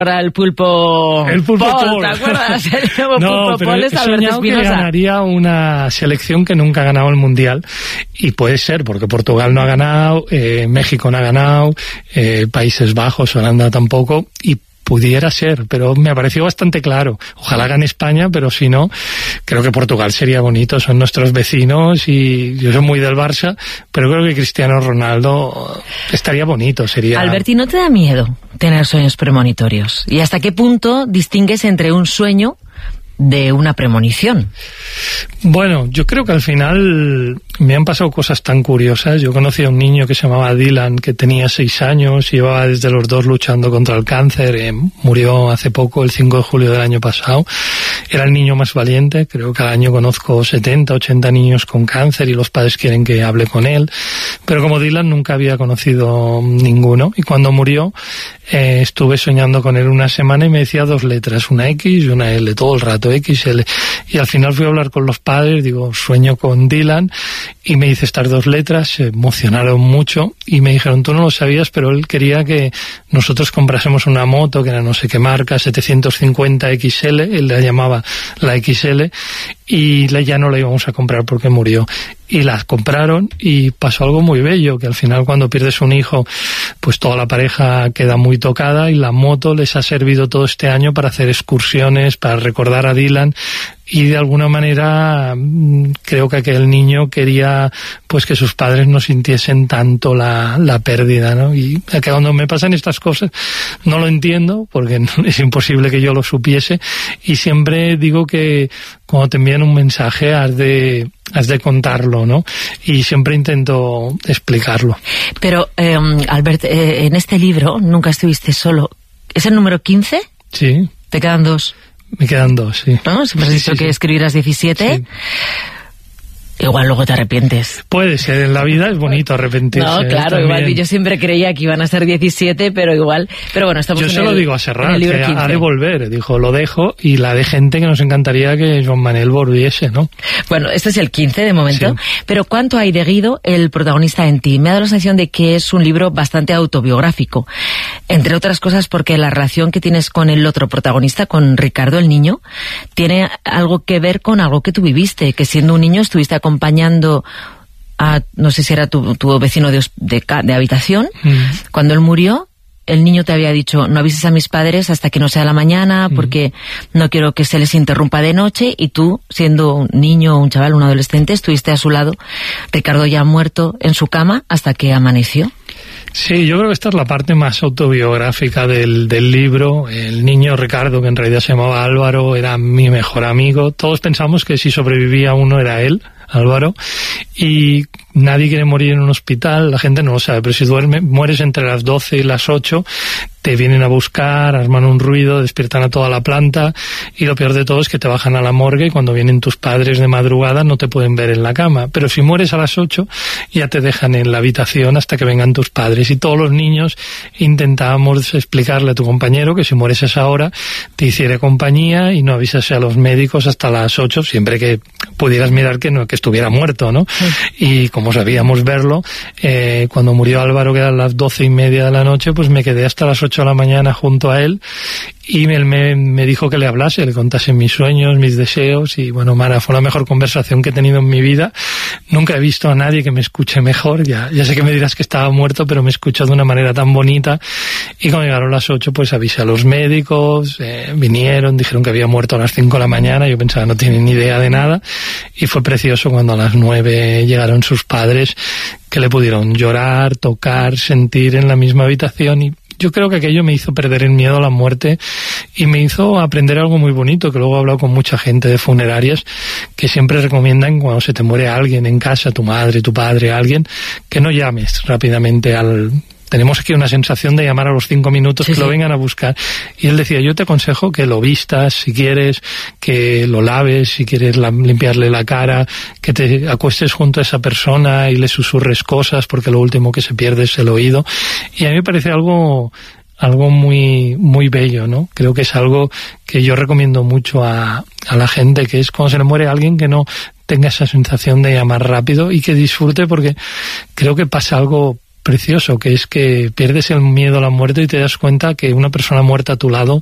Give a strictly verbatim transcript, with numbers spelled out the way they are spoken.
Para el pulpo, el pulpo Paul, Paul. ¿Te acuerdas? El nuevo no, pulpo pero Paul he es Alberto soñado que Espinosa. ganaría una selección que nunca ha ganado el Mundial, y puede ser, porque Portugal no ha ganado, eh, México no ha ganado, eh, Países Bajos, Holanda tampoco, y pudiera ser, pero me ha parecido bastante claro. Ojalá gane España, pero si no, creo que Portugal sería bonito, son nuestros vecinos y yo soy muy del Barça, pero creo que Cristiano Ronaldo estaría bonito, sería... Alberti, ¿no te da miedo tener sueños premonitorios? ¿Y hasta qué punto distingues entre un sueño de una premonición? Bueno, yo creo que al final me han pasado cosas tan curiosas. Yo conocí a un niño que se llamaba Dylan, que tenía seis años, llevaba desde los dos luchando contra el cáncer, eh, murió hace poco, el cinco de julio del año pasado. Era el niño más valiente, creo que al año conozco setenta, ochenta niños con cáncer y los padres quieren que hable con él. Pero como Dylan nunca había conocido ninguno, y cuando murió eh, estuve soñando con él una semana y me decía dos letras, una X y una L, todo el rato, X, L. Y al final fui a hablar con los padres, digo, sueño con Dylan, y me dice estas dos letras, se emocionaron mucho y me dijeron, tú no lo sabías, pero él quería que nosotros comprásemos una moto, que era no sé qué marca, setecientos cincuenta X L, él la llamaba la X L, y ya no la íbamos a comprar porque murió. Y las compraron y pasó algo muy bello, que al final cuando pierdes un hijo, pues toda la pareja queda muy tocada, y la moto les ha servido todo este año para hacer excursiones, para recordar a Dylan, y de alguna manera creo que aquel niño quería pues que sus padres no sintiesen tanto la, la pérdida, ¿no? Y que cuando me pasan estas cosas no lo entiendo, porque es imposible que yo lo supiese, y siempre digo que cuando te envían un mensaje has de, has de contarlo, ¿no? Y siempre intento explicarlo. Pero, eh, Albert, eh, en este libro nunca estuviste solo. ¿Es el número quince? Sí. ¿Te quedan dos? Me quedan dos, sí. ¿No? Siempre has sí, dicho sí, que sí. escribirás diecisiete. Sí. Igual luego te arrepientes. Puede ser, en la vida es bonito arrepentirse. No, claro, también. Igual yo siempre creía que iban a ser diecisiete, pero igual... Pero bueno, estamos yo en se el, lo digo a Serrat, que ha de volver. Dijo, lo dejo, y la de gente que nos encantaría que Joan Manel volviese, ¿no? Bueno, este es el quince de momento, sí. Pero ¿cuánto hay de Guido, el protagonista, en ti? Me ha dado la sensación de que es un libro bastante autobiográfico, entre otras cosas porque la relación que tienes con el otro protagonista, con Ricardo, el niño, tiene algo que ver con algo que tú viviste, que siendo un niño estuviste acompañando a, no sé si era tu, tu vecino de, de, de habitación, mm. Cuando él murió, el niño te había dicho, no avises a mis padres hasta que no sea la mañana, porque mm. no quiero que se les interrumpa de noche, y tú, siendo un niño, un chaval, un adolescente, estuviste a su lado, Ricardo ya muerto en su cama hasta que amaneció. Sí, yo creo que esta es la parte más autobiográfica del, del libro. El niño Ricardo, que en realidad se llamaba Álvaro, era mi mejor amigo. Todos pensamos que si sobrevivía uno era él, Álvaro, y nadie quiere morir en un hospital, la gente no lo sabe, pero si duerme, mueres entre las doce y las ocho, te vienen a buscar, arman un ruido, despiertan a toda la planta, y lo peor de todo es que te bajan a la morgue, y cuando vienen tus padres de madrugada no te pueden ver en la cama, pero si mueres a las ocho ya te dejan en la habitación hasta que vengan tus padres, y todos los niños intentábamos explicarle a tu compañero que si mueres a esa hora te hiciera compañía y no avisase a los médicos hasta las ocho, siempre que pudieras mirar que no que estuviera muerto, ¿no? Sí. Y como sabíamos verlo, eh, cuando murió Álvaro, que eran las doce y media de la noche, pues me quedé hasta las ocho de la mañana junto a él, y me, me, me dijo que le hablase, le contase mis sueños, mis deseos, y bueno, Mara, fue la mejor conversación que he tenido en mi vida. Nunca he visto a nadie que me escuche mejor, ya, ya sé que me dirás que estaba muerto, pero me escuchó de una manera tan bonita, y cuando llegaron las ocho, pues avisé a los médicos, eh, vinieron, dijeron que había muerto a las cinco de la mañana, yo pensaba no tienen ni idea de nada, y fue precioso cuando a las nueve llegaron sus padres, que le pudieron llorar, tocar, sentir en la misma habitación, y yo creo que aquello me hizo perder el miedo a la muerte y me hizo aprender algo muy bonito, que luego he hablado con mucha gente de funerarias, que siempre recomiendan cuando se te muere alguien en casa, tu madre, tu padre, alguien, que no llames rápidamente al... Tenemos aquí una sensación de llamar a los cinco minutos, sí, que sí. lo vengan a buscar. Y él decía, yo te aconsejo que lo vistas, si quieres, que lo laves, si quieres la, limpiarle la cara, que te acuestes junto a esa persona y le susurres cosas, porque lo último que se pierde es el oído. Y a mí me parece algo... algo muy muy bello, ¿no? Creo que es algo que yo recomiendo mucho a, a la gente, que es cuando se le muere alguien que no tenga esa sensación de llamar rápido y que disfrute, porque creo que pasa algo precioso, que es que pierdes el miedo a la muerte y te das cuenta que una persona muerta a tu lado